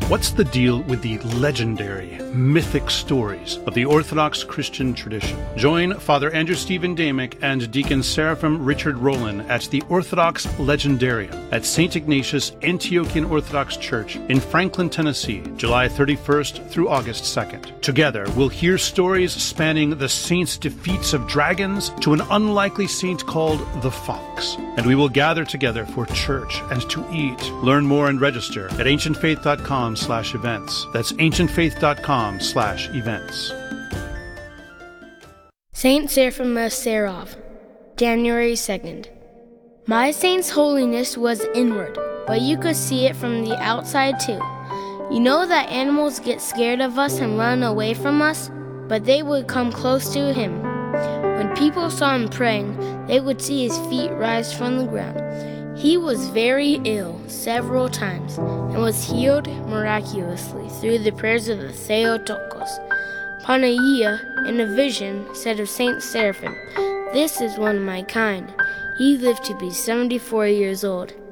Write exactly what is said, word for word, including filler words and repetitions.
What's the deal with the legendary, mythic stories of the Orthodox Christian tradition? Join Father Andrew Stephen Damick and Deacon Seraphim Richard Rowland at the Orthodox Legendarium at Saint Ignatius Antiochian Orthodox Church in Franklin, Tennessee, July thirty-first through August second. Together, we'll hear stories spanning the saints' defeats of dragons to an unlikely saint called the Fox. And we will gather together for church and to eat. Learn more and register at ancient faith dot com slash events. That's ancient faith dot com slash events. Saint Seraphim of Sarov, January second. My saint's holiness was inward, but you could see it from the outside too. You know that animals get scared of us and run away from us, but they would come close to him. When people saw him praying, they would see his feet rise from the ground. He was very ill several times and was healed miraculously through the prayers of the Theotokos. Panagia, in a vision, said of Saint Seraphim, "This is one of my kind." He lived to be seventy-four years old.